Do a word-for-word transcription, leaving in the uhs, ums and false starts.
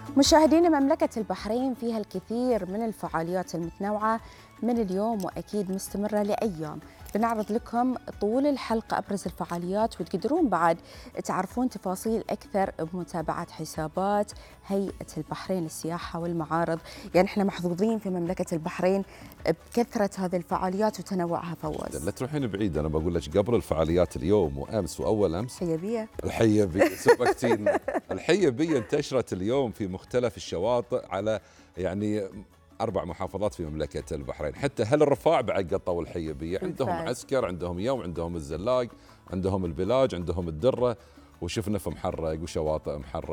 مشاهدينا، مملكة البحرين فيها الكثير من الفعاليات المتنوعة من اليوم وأكيد مستمرة لأيام. بنعرض لكم طول الحلقة أبرز الفعاليات، وتقدرون بعد تعرفون تفاصيل أكثر بمتابعة حسابات هيئة البحرين للسياحة والمعارض. يعني احنا محظوظين في مملكة البحرين بكثرة هذه الفعاليات وتنوعها. فواز، لا تروحين بعيد، أنا بقول لك قبل الفعاليات اليوم وأمس وأول أمس حيابية الحية سبقتين. الحية بية انتشرت اليوم في مختلف الشواطئ على يعني أربع محافظات في مملكة البحرين. حتى هل الرفاع بعد قطوا الحية بية، عندهم عسكر، عندهم يوم، عندهم الزلاق، عندهم البلاج، عندهم الدرة، وشفنا في محرق وشواطئ محرق.